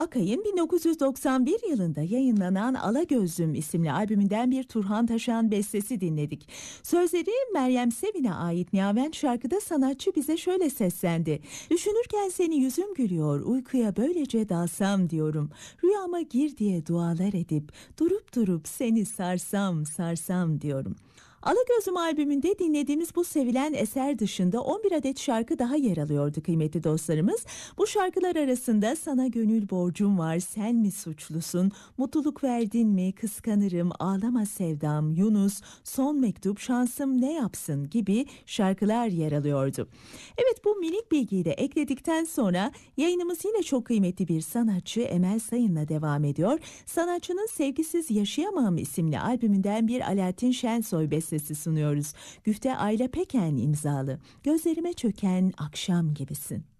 Akay'ın 1991 yılında yayınlanan Alagözlüm isimli albümünden bir Turhan Taşan bestesi dinledik. Sözleri Meryem Sevin'e ait Nihavent şarkıda sanatçı bize şöyle seslendi. Düşünürken seni yüzüm gülüyor, uykuya böylece dalsam diyorum. Rüyama gir diye dualar edip, durup durup seni sarsam sarsam diyorum. Alagözlüm albümünde dinlediğimiz bu sevilen eser dışında 11 adet şarkı daha yer alıyordu kıymetli dostlarımız. Bu şarkılar arasında Sana Gönül Borcum Var, Sen Mi Suçlusun, Mutluluk Verdin Mi, Kıskanırım, Ağlama Sevdam, Yunus, Son Mektup, Şansım Ne Yapsın gibi şarkılar yer alıyordu. Evet, bu minik bilgiyi de ekledikten sonra yayınımız yine çok kıymetli bir sanatçı Emel Sayın'la devam ediyor. Sanatçının Sevgisiz Yaşayamam isimli albümünden bir Alaaddin Şensoy bestesi sunuyoruz. Güfte Ayla Peken imzalı. Gözlerime çöken akşam gibisin.